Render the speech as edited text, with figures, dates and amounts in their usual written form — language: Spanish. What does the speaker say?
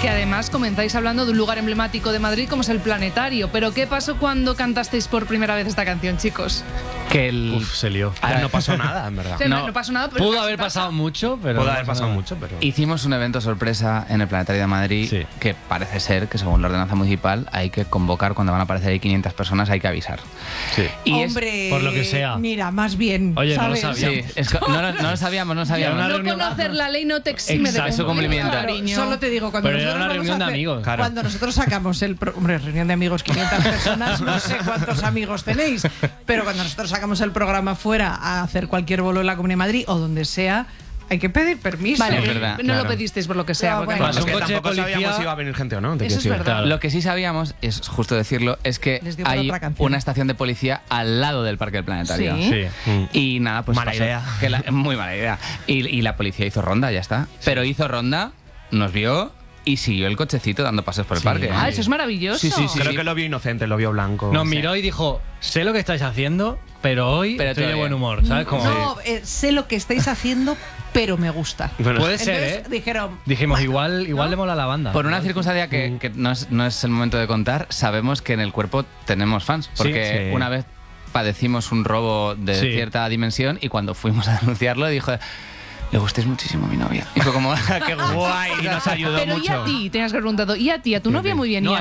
Que además comenzáis hablando de un lugar emblemático de Madrid como es el Planetario. Pero ¿qué pasó cuando cantasteis por primera vez esta canción, chicos? Se lió. A ver, no pasó nada, en verdad. O sea, no pasó nada, pero Pudo casi haber pasa. pasado mucho, pero... Puede haber pasado mucho, pero... Hicimos un evento sorpresa en el Planetario de Madrid, Sí. que parece ser que según la ordenanza municipal hay que convocar cuando van a aparecer ahí 500 personas, hay que avisar. Sí. Y es- Hombre, por lo que sea. Mira, más bien. Oye, no lo ¿sabes? sabía. sí, no lo sabíamos, no sabíamos. Una No reunión- conocer la ley no te exime Exacto, de eso cumplimiento. cariño. Solo te digo, cuando Pero era nosotros una vamos reunión a de hacer- amigos. Claro. Cuando nosotros sacamos hombre, reunión de amigos, 500 personas, no sé cuántos amigos tenéis, pero cuando nosotros sacamos el programa fuera a hacer cualquier bolo en la Comunidad de Madrid o donde sea, hay que pedir permiso. Vale, Es verdad, no claro. lo pedisteis por lo que sea. No, porque bueno. Bueno, es un que coche de tampoco sabíamos policía- si iba a venir gente o no. te Eso quiero es decir. verdad. Claro. Lo que sí sabíamos, es justo decirlo, es que Les dio por hay otra canción. una estación de policía al lado del Parque del Planetario. Sí. Sí. Y nada, pues Mala pasó idea. muy mala idea. Y la policía hizo ronda, ya está. Pero hizo ronda, nos vio y siguió el cochecito dando pasos por el Sí. parque. Ah, eso es maravilloso. Sí, sí, sí. Creo que lo vio inocente, lo vio blanco. Nos miró y dijo, sé lo que estáis haciendo, pero hoy Pero estoy de todavía. buen humor, ¿sabes? Como, No, sé lo que estáis haciendo, pero me gusta. Bueno, puede ser, Entonces dijeron, Dijimos, igual le mola la banda. Por una circunstancia que no es el momento de contar, sabemos que en el cuerpo tenemos fans. Porque Sí. una vez padecimos un robo de Sí. cierta dimensión y cuando fuimos a denunciarlo dijo, le gustéis muchísimo a mi novia. Y fue como, qué guay. y nos ayudó Pero mucho. ¿y a ti? Tenías que haber preguntado. ¿Y a ti? ¿A tu novia? Muy bien. No, ¿Y a